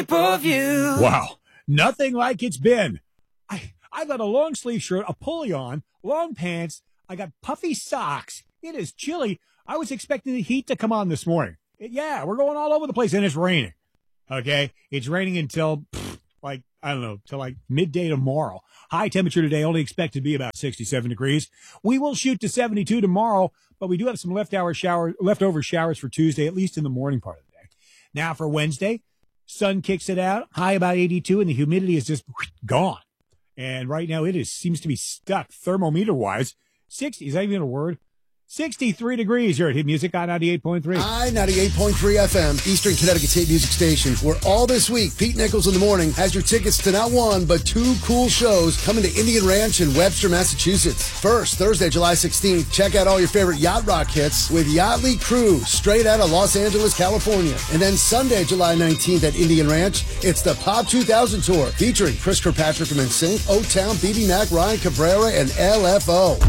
of you. Wow, nothing like it's been. I got a long sleeve shirt, a pulley on, long pants. I got puffy socks. It is chilly. I was expecting the heat to come on this morning. Yeah, we're going all over the place, and it's raining. Okay, it's raining until till midday tomorrow. High temperature today only expected to be about 67 degrees. We will shoot to 72 tomorrow, but we do have some leftover showers for Tuesday, at least in the morning part of the day. Now for Wednesday, sun kicks it out, high about 82, and the humidity is just gone. And right now it seems to be stuck thermometer-wise. 60, is that even a word? 63 degrees here at Hit Music on 98.3. I-98.3 FM, Eastern Connecticut's hit music station, where all this week, Pete Nichols in the Morning has your tickets to not one, but two cool shows coming to Indian Ranch in Webster, Massachusetts. First, Thursday, July 16th, check out all your favorite yacht rock hits with Yachtly Crew, straight out of Los Angeles, California. And then Sunday, July 19th at Indian Ranch, it's the Pop 2000 Tour, featuring Chris Kirkpatrick and NSYNC, O-Town, BB Mac, Ryan Cabrera, and LFO.